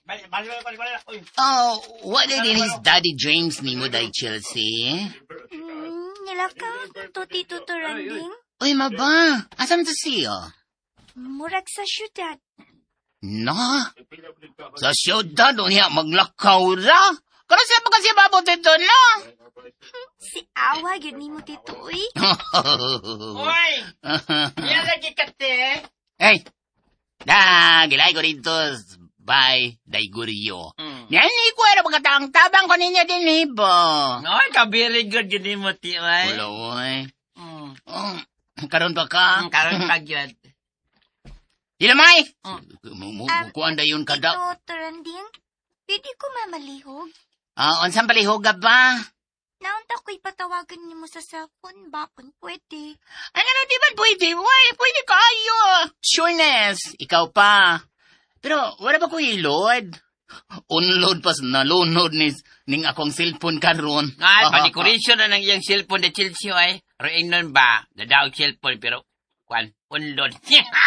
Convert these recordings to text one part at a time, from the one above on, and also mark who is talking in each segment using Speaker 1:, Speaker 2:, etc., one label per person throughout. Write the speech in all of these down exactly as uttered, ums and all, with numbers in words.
Speaker 1: Oh, what din his Daddy James ni mo day Chelsea?
Speaker 2: Hmm, nilakaw to Tito Toranding.
Speaker 1: Uy, maba. Asam to siya?
Speaker 2: Murag sa syudad.
Speaker 1: No? Sa syudad, unya maglakaw ra? Kano siya pa kasi babot ito, no?
Speaker 2: Si Awa, yun ni mo, Tito, uy.
Speaker 3: Uy! Yan lagi kate.
Speaker 1: Hey! Da, gilay ko rito. Bye, Daigurio.
Speaker 3: Mm.
Speaker 1: Yan, ni ko era pagkatang tabang ko ninyo din, ibo.
Speaker 3: Ay, kabili good yun mo, ti, ay.
Speaker 1: Wala, uy.
Speaker 3: Mm.
Speaker 1: Oh, karon pa ka?
Speaker 3: Mm, karon pag yun.
Speaker 1: Ilamay!
Speaker 3: Mm.
Speaker 2: Um,
Speaker 1: Kuan da yun kada.
Speaker 2: Tito Toranding, pwede ko mamalihog.
Speaker 1: Ah, unsang palihog ka ba?
Speaker 2: Naunta ko'y patawagan niyo mo sa cellphone, bakon pwede.
Speaker 1: Ano na, di ba pwede? Uy, pwede kayo. Sureness, ikaw pa. Pero, wala ba ko i-load? Unload pas na lunod ni ning akong cellphone karon.
Speaker 3: Ay, panikurisyon na ng iyang cellphone na Chelsea, ay. Roin nun ba? Dadaw cellphone, pero, kwan, unload.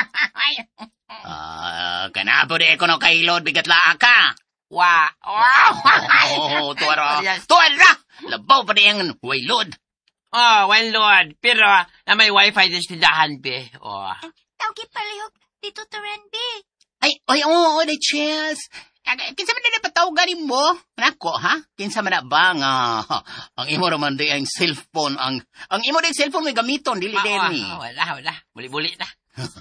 Speaker 1: Ah, kanabo di ko no kay-load, bigat laa ka.
Speaker 3: Wow! Wow!
Speaker 1: Oh, tuwara. Tuwara! Labaw pa di yung way load.
Speaker 3: Oh, well, Lord. Pero, na may wifi din sa tindahan, be. Oh.
Speaker 2: Tawag palihog, Tito Toranding.
Speaker 1: Ay, ay, oo, oh, the chills. Kinsa man na patawgan mo? Nako, ha? Kinsa man na ba nga? Ang imo naman di ang cellphone. Ang ang imo di cellphone may gamiton, dili din ni.
Speaker 3: Oh, wala, wala. Buli-buli na.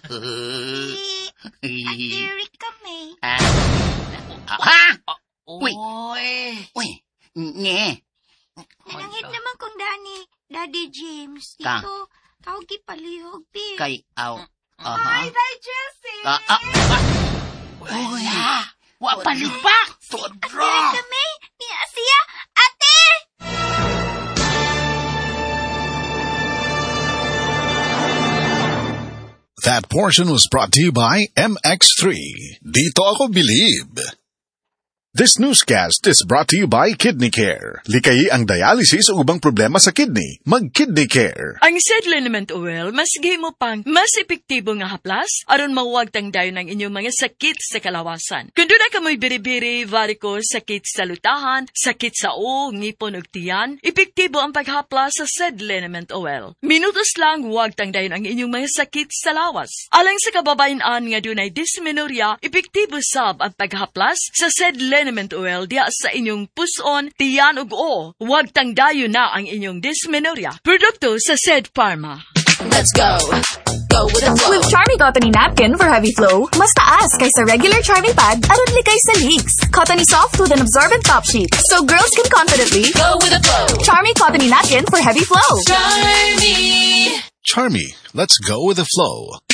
Speaker 2: Si Ate Rica May.
Speaker 1: Ha? Ha? Uy.
Speaker 3: Uy.
Speaker 1: Uy, nye.
Speaker 2: Nanghit naman kong Dani, Daddy James.
Speaker 1: Ka.
Speaker 2: Tito, tawag palihog, be.
Speaker 1: Kay, aw. Aha.
Speaker 2: Hi, Daddy Jessie.
Speaker 1: Ah, ah. Uy. Wa pa lipa.
Speaker 2: Ate
Speaker 1: Todra.
Speaker 2: Rica May, niya siya, ate!
Speaker 4: That portion was brought to you by M X three. Dito ako believe. This newscast is brought to you by Kidney Care. Likayi ang dialysis o ubang problema sa kidney. Mag-Kidney Care.
Speaker 5: Ang Said Liniment Oil, mas mo pang mas epektibo nga haplas aron mawag tangdayon ang inyong mga sakit sa kalawasan. Kung doon na kamoy biri-biri, varicose, sakit sa lutahan, sakit sa o, ngipon ug tiyan, epektibo ang paghaplas sa Said Liniment Oil. Minutos lang wag tangdayon ang inyong mga sakit sa lawas. Alang sa kababayan-an nga dunay dysmenorrhea, epektibo sab ang paghaplas sa Said Liniment Oil diya sa inyong puson, tiyan ug o. Wag tangdayon na ang inyong dysmenorrhea. Produkto sa Said Pharma.
Speaker 6: Let's go. Go with the flow.
Speaker 7: With Charmy Cottony Napkin for heavy flow, mas taas kaysa regular Charmy Pad aron likay sa leaks. Cottony soft with an absorbent top sheet, so girls can confidently
Speaker 6: Go with the flow.
Speaker 7: Charmy Cottony Napkin for heavy flow.
Speaker 6: Charmy.
Speaker 4: Charmy, let's go with the flow.